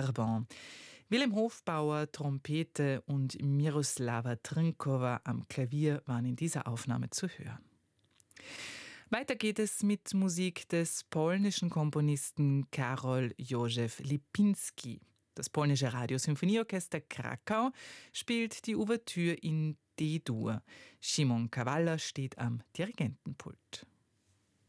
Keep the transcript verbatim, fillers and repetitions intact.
Sarban. Willem Hofbauer, Trompete und Miroslava Trinkova am Klavier waren in dieser Aufnahme zu hören. Weiter geht es mit Musik des polnischen Komponisten Karol Józef Lipinski. Das polnische Radiosymphonieorchester Krakau spielt die Ouvertüre in D-Dur. Szymon Kawalla steht am Dirigentenpult.